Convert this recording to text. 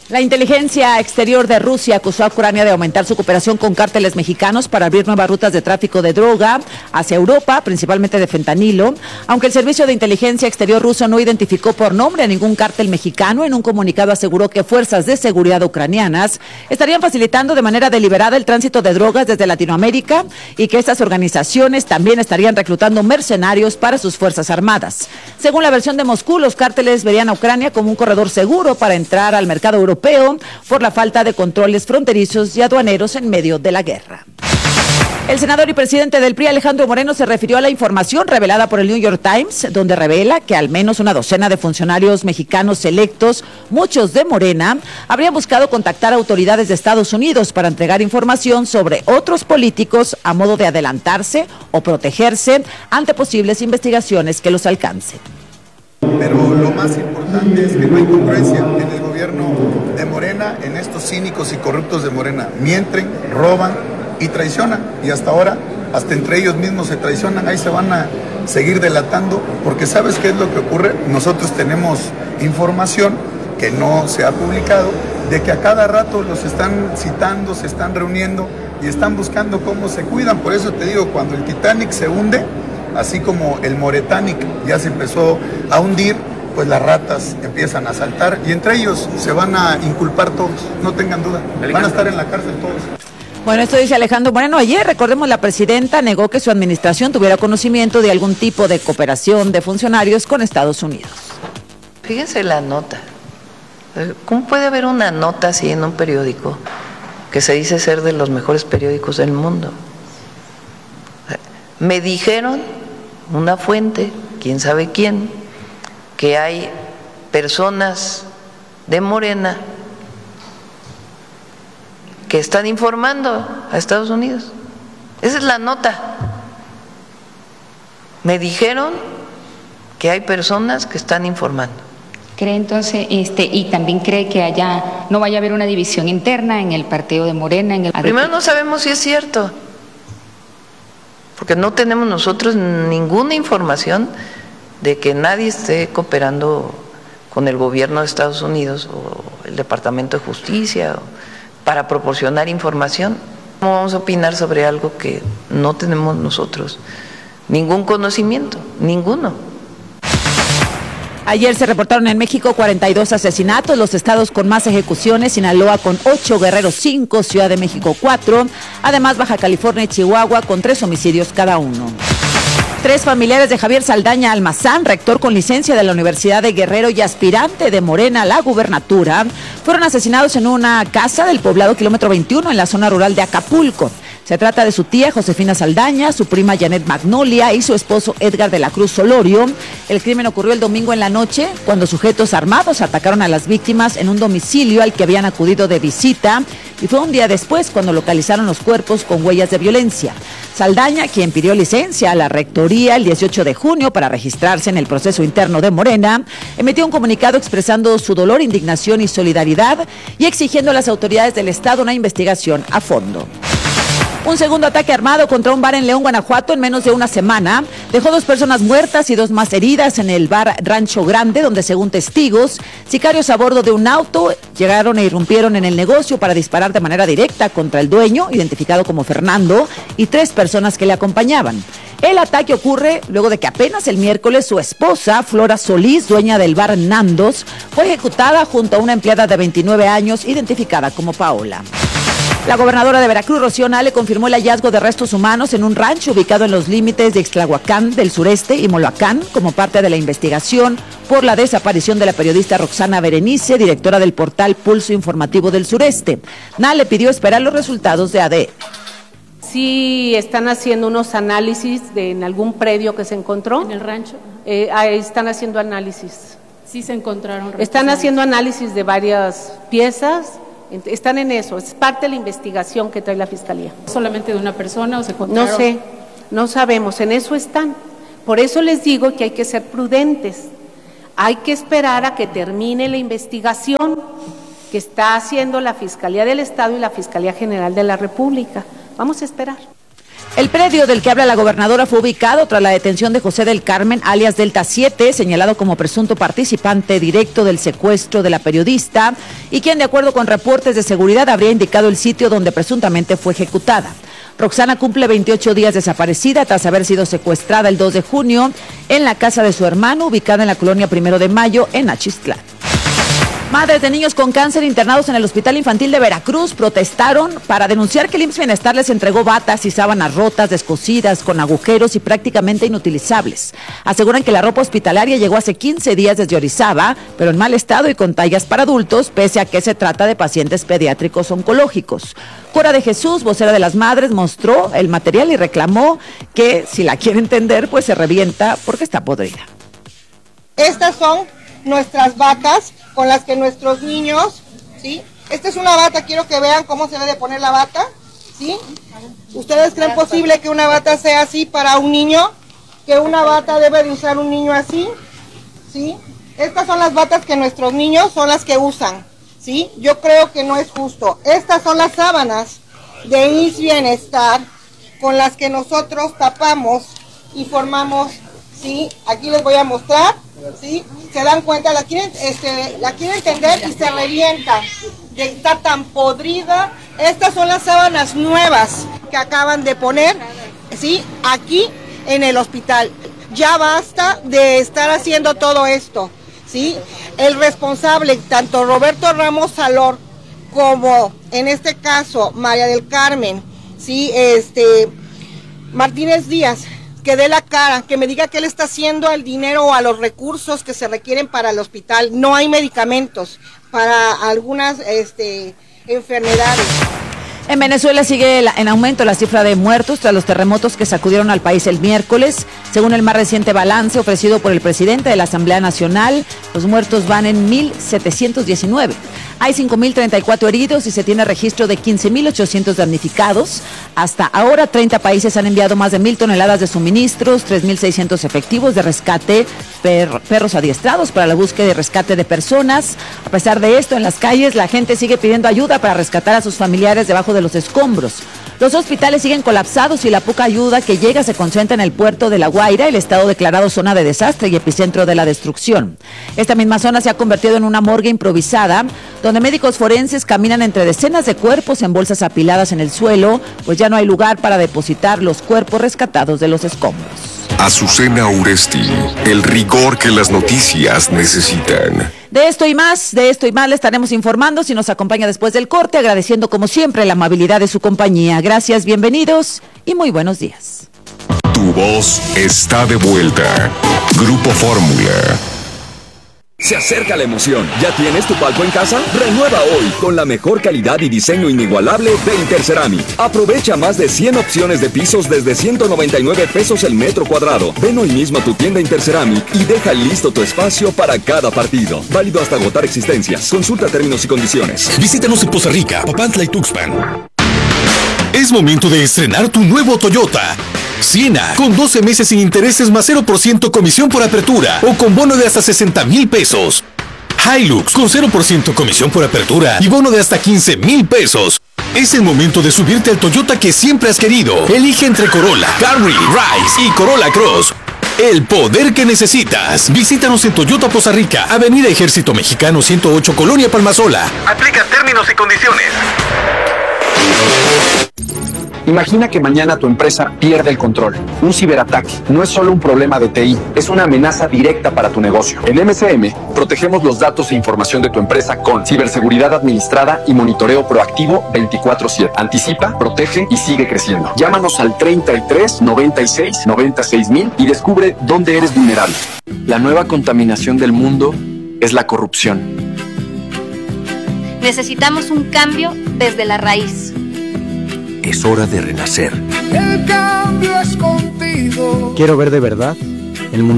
La inteligencia exterior de Rusia acusó a Ucrania de aumentar su cooperación con cárteles mexicanos para abrir nuevas rutas de tráfico de droga hacia Europa, principalmente de fentanilo. Aunque el Servicio de Inteligencia Exterior ruso no identificó por nombre a ningún cártel mexicano, en un comunicado aseguró que fuerzas de seguridad ucranianas estarían facilitando de manera deliberada el tránsito de drogas desde Latinoamérica y que estas organizaciones también estarían reclutando mercenarios para sus fuerzas armadas. Según la versión de Moscú, los cárteles verían a Ucrania como un corredor seguro para entrar al mercado europeo por la falta de controles fronterizos y aduaneros en medio de la guerra. El senador y presidente del PRI, Alejandro Moreno, se refirió a la información revelada por el New York Times, donde revela que al menos una docena de funcionarios mexicanos electos, muchos de Morena, habrían buscado contactar a autoridades de Estados Unidos para entregar información sobre otros políticos a modo de adelantarse o protegerse ante posibles investigaciones que los alcancen. Pero lo más importante es que no hay congruencia en el gobierno de Morena, en estos cínicos y corruptos de Morena. Mienten, roban y traicionan. Y hasta ahora, hasta entre ellos mismos se traicionan. Ahí se van a seguir delatando, porque ¿sabes qué es lo que ocurre? Nosotros tenemos información que no se ha publicado, de que a cada rato los están citando, se están reuniendo y están buscando cómo se cuidan. Por eso te digo, cuando el Titanic se hunde, así como el Moretanic ya se empezó a hundir, pues las ratas empiezan a saltar y entre ellos se van a inculpar todos, no tengan duda, van a estar en la cárcel todos. Bueno, esto dice Alejandro Moreno. Ayer, recordemos, la presidenta negó que su administración tuviera conocimiento de algún tipo de cooperación de funcionarios con Estados Unidos. Fíjense la nota. ¿Cómo puede haber una nota así en un periódico que se dice ser de los mejores periódicos del mundo? Me dijeron, una fuente, quién sabe quién, que hay personas de Morena que están informando a Estados Unidos. Esa es la nota. Me dijeron que hay personas que están informando. ¿Cree entonces, y también cree que no vaya a haber una división interna en el partido de Morena? Primero, no sabemos si es cierto, porque no tenemos nosotros ninguna información de que nadie esté cooperando con el gobierno de Estados Unidos o el Departamento de Justicia para proporcionar información. ¿Cómo vamos a opinar sobre algo que no tenemos nosotros ningún conocimiento, ninguno? Ayer se reportaron en México 42 asesinatos, los estados con más ejecuciones: Sinaloa con 8, Guerrero 5, Ciudad de México 4, además Baja California y Chihuahua con 3 homicidios cada uno. 3 familiares de Javier Saldaña Almazán, rector con licencia de la Universidad de Guerrero y aspirante de Morena a la gubernatura, fueron asesinados en una casa del poblado kilómetro 21 en la zona rural de Acapulco. Se trata de su tía Josefina Saldaña, su prima Janet Magnolia y su esposo Edgar de la Cruz Solorio. El crimen ocurrió el domingo en la noche, cuando sujetos armados atacaron a las víctimas en un domicilio al que habían acudido de visita, y fue un día después cuando localizaron los cuerpos con huellas de violencia. Saldaña, quien pidió licencia a la rectoría el 18 de junio para registrarse en el proceso interno de Morena, emitió un comunicado expresando su dolor, indignación y solidaridad y exigiendo a las autoridades del Estado una investigación a fondo. Un segundo ataque armado contra un bar en León, Guanajuato, en menos de una semana dejó 2 personas muertas y 2 más heridas en el bar Rancho Grande, donde, según testigos, sicarios a bordo de un auto llegaron e irrumpieron en el negocio para disparar de manera directa contra el dueño, identificado como Fernando, y 3 personas que le acompañaban. El ataque ocurre luego de que apenas el miércoles su esposa, Flora Solís, dueña del bar Nandos, fue ejecutada junto a una empleada de 29 años, identificada como Paola. La gobernadora de Veracruz, Rocío Nale, confirmó el hallazgo de restos humanos en un rancho ubicado en los límites de Ixtlahuacán del sureste y Moloacán, como parte de la investigación por la desaparición de la periodista Roxana Berenice, directora del portal Pulso Informativo del Sureste. Nale pidió esperar los resultados de ADN. Sí, están haciendo unos análisis en algún predio que se encontró. ¿En el rancho? Están haciendo análisis. Sí se encontraron. Están haciendo análisis de varias piezas. Están en eso, es parte de la investigación que trae la Fiscalía. ¿Solamente de una persona o se encontraron? No sé, no sabemos, en eso están. Por eso les digo que hay que ser prudentes. Hay que esperar a que termine la investigación que está haciendo la Fiscalía del Estado y la Fiscalía General de la República. Vamos a esperar. El predio del que habla la gobernadora fue ubicado tras la detención de José del Carmen, alias Delta 7, señalado como presunto participante directo del secuestro de la periodista y quien, de acuerdo con reportes de seguridad, habría indicado el sitio donde presuntamente fue ejecutada. Roxana cumple 28 días desaparecida tras haber sido secuestrada el 2 de junio en la casa de su hermano, ubicada en la colonia 1 de Mayo, en Axixtlán. Madres de niños con cáncer internados en el Hospital Infantil de Veracruz protestaron para denunciar que el IMSS Bienestar les entregó batas y sábanas rotas, descosidas, con agujeros y prácticamente inutilizables. Aseguran que la ropa hospitalaria llegó hace 15 días desde Orizaba, pero en mal estado y con tallas para adultos, pese a que se trata de pacientes pediátricos oncológicos. Cora de Jesús, vocera de las madres, mostró el material y reclamó que, si la quieren tender, pues se revienta porque está podrida. Estas son nuestras batas con las que nuestros niños, ¿sí? Esta es una bata, quiero que vean cómo se debe poner la bata, ¿sí? ¿Ustedes creen posible que una bata sea así para un niño? ¿Que una bata debe de usar un niño así? ¿Sí? Estas son las batas que nuestros niños son las que usan, ¿sí? Yo creo que no es justo. Estas son las sábanas de IMSS Bienestar con las que nosotros tapamos y formamos, ¿sí? Aquí les voy a mostrar, ¿sí? Se dan cuenta, la quieren tender y se revienta, está tan podrida. Estas son las sábanas nuevas que acaban de poner, ¿sí? Aquí en el hospital. Ya basta de estar haciendo todo esto, ¿sí? El responsable, tanto Roberto Ramos Salor como en este caso María del Carmen, ¿sí? Martínez Díaz, que dé la cara, que me diga qué le está haciendo al dinero o a los recursos que se requieren para el hospital. No hay medicamentos para algunas enfermedades. En Venezuela sigue en aumento la cifra de muertos tras los terremotos que sacudieron al país el miércoles. Según el más reciente balance ofrecido por el presidente de la Asamblea Nacional, los muertos van en 1.719. Hay 5.034 heridos y se tiene registro de 15.800 damnificados. Hasta ahora, 30 países han enviado más de 1.000 toneladas de suministros, 3.600 efectivos de rescate, perros adiestrados para la búsqueda y rescate de personas. A pesar de esto, en las calles la gente sigue pidiendo ayuda para rescatar a sus familiares debajo de los escombros. Los hospitales siguen colapsados y la poca ayuda que llega se concentra en el puerto de La Guaira, el estado declarado zona de desastre y epicentro de la destrucción. Esta misma zona se ha convertido en una morgue improvisada, donde médicos forenses caminan entre decenas de cuerpos en bolsas apiladas en el suelo, pues ya no hay lugar para depositar los cuerpos rescatados de los escombros. Azucena Uresti, el rigor que las noticias necesitan. De esto y más le estaremos informando si nos acompaña después del corte, agradeciendo como siempre la amabilidad de su compañía. Gracias, bienvenidos y muy buenos días. Tu voz está de vuelta. Grupo Fórmula. Se acerca la emoción. ¿Ya tienes tu palco en casa? Renueva hoy con la mejor calidad y diseño inigualable de Interceramic. Aprovecha más de 100 opciones de pisos desde 199 pesos el metro cuadrado. Ven hoy mismo a tu tienda Interceramic y deja listo tu espacio para cada partido. Válido hasta agotar existencias. Consulta términos y condiciones. Visítanos en Poza Rica, Papantla y Tuxpan. Es momento de estrenar tu nuevo Toyota Siena, con 12 meses sin intereses más 0% comisión por apertura o con bono de hasta 60,000 pesos. Hilux, con 0% comisión por apertura y bono de hasta 15,000 pesos. Es el momento de subirte al Toyota que siempre has querido. Elige entre Corolla, Camry, Rise y Corolla Cross. El poder que necesitas. Visítanos en Toyota Poza Rica, Avenida Ejército Mexicano 108, Colonia Palmasola. Aplica términos y condiciones. Imagina que mañana tu empresa pierde el control. Un ciberataque no es solo un problema de TI, es una amenaza directa para tu negocio. En MCM, protegemos los datos e información de tu empresa con ciberseguridad administrada y monitoreo proactivo 24/7. Anticipa, protege y sigue creciendo. Llámanos al 33 96 96 mil y descubre dónde eres vulnerable. La nueva contaminación del mundo es la corrupción. Necesitamos un cambio desde la raíz. Es hora de renacer. El cambio es contigo. Quiero ver de verdad el mundo.